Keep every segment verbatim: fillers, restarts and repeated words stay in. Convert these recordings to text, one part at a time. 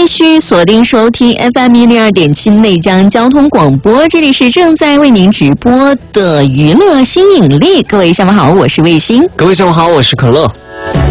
续锁定收听 F M 一零二点七内江交通广播，这里是正在为您直播的娱乐新引力。各位下午好，我是卫星。 各位下午好，我是可乐。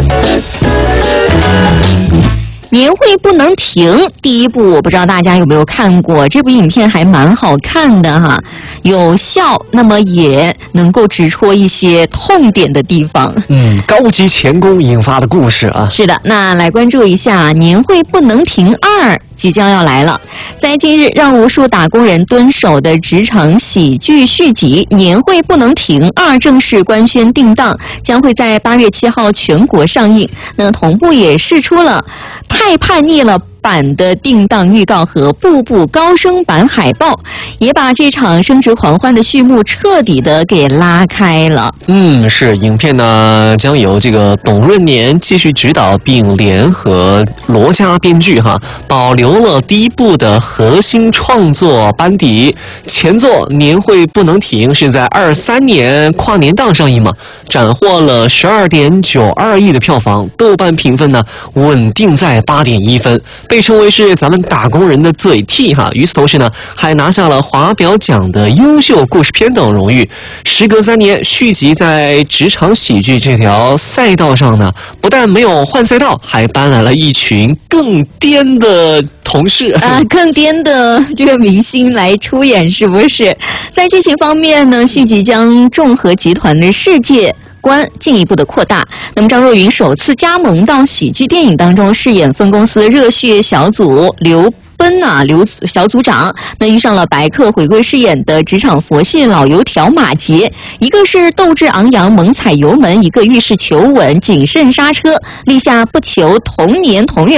年会不能停，第一部我不知道大家有没有看过，这部影片还蛮好看的哈，有笑，那么也能够直戳一些痛点的地方。 嗯，高级钳工引发的故事啊。 是的，那来关注一下《年会不能停二》即将要来了。在近日，让无数打工人蹲守的职场喜剧续集《年会不能停二》正式官宣定档，将会在八月七号全国上映。那同步也释出了太叛逆了版的定档预告和步步高升版海报，也把这场升职狂欢的序幕彻底的给拉开了。 嗯，是影片呢将由这个董润年继续指导，并联合罗家编剧哈，保留了第一部的核心创作班底。前作《年会不能停》是在二三年跨年档上映嘛，斩获了十二点九二亿的票房，豆瓣评分呢稳定在八点一分。被称为是咱们打工人的嘴替哈。与此同时呢，还拿下了华表奖的优秀故事片等荣誉。时隔三年，续集在职场喜剧这条赛道上呢，不但没有换赛道，还搬来了一群更颠的同事啊，更颠的这个明星来出演，是不是？在剧情方面呢，续集将众合集团的世界观进一步的扩大。那么张若昀首次加盟到喜剧电影当中，饰演分公司热血小组刘奔啊，刘小组长，那遇上了白客回归饰演的职场佛系老油条马杰，一个是斗志昂扬猛踩油门，一个遇事求稳谨慎刹车，立下不求同年同月